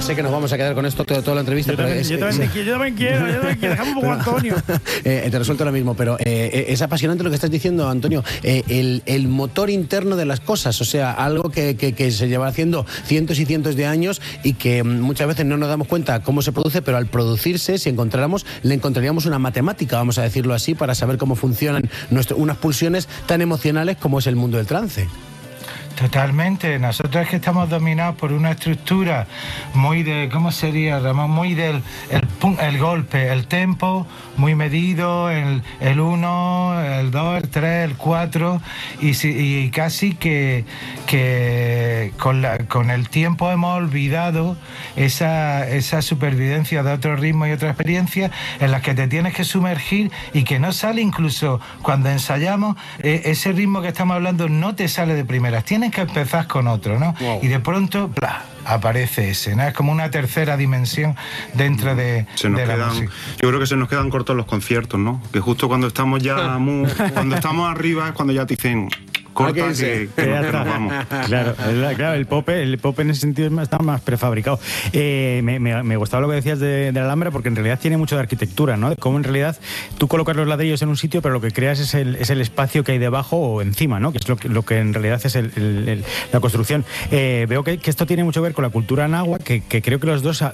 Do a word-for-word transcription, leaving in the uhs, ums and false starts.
ya sé que nos vamos a quedar con esto toda, toda la entrevista. Yo también, es, yo, también es, quiero, yo también quiero, yo también quiero. Dejame un poco, Antonio. Eh, te resuelto lo mismo, pero eh, es apasionante lo que estás diciendo, Antonio. Eh, el, el motor interno de las cosas, o sea, algo que, que, que se lleva haciendo cientos y cientos de años y que muchas veces no nos damos cuenta cómo se produce, pero al producirse, si encontráramos, le encontraríamos una matemática, vamos a decirlo así, para saber cómo funcionan nuestro, unas pulsiones tan emocionales como es el mundo del trance. Totalmente. Nosotros es que estamos dominados por una estructura muy de, ¿cómo sería, Ramón? Muy del el, el golpe, el tempo, muy medido, el, el uno, el dos, el tres, el cuatro, y, y casi que, que con, la, con el tiempo hemos olvidado esa, esa supervivencia de otro ritmo y otra experiencia en las que te tienes que sumergir y que no sale incluso cuando ensayamos, eh, ese ritmo que estamos hablando no te sale de primeras, tienes que empezar con otro, ¿no? Wow. Y de pronto, ¡plá!, aparece ese, ¿no? Es como una tercera dimensión dentro de, se nos de la quedan, música. Yo creo que se nos quedan cortos los conciertos, ¿no? Que justo cuando estamos ya muy, cuando estamos arriba es cuando ya te dicen corta, que, que, que, nos, que nos vamos. Claro, claro, el pop, el pop en ese sentido está más prefabricado. Eh, me, me, me gustaba lo que decías de, de la Alhambra, porque en realidad tiene mucho de arquitectura, ¿no? Como en realidad tú colocas los ladrillos en un sitio, pero lo que creas es el, es el espacio que hay debajo o encima, ¿no? Que es lo que, lo que en realidad es el, el, el, la construcción. Eh, veo que, que esto tiene mucho que ver con la cultura náhuatl, que, que creo que los dos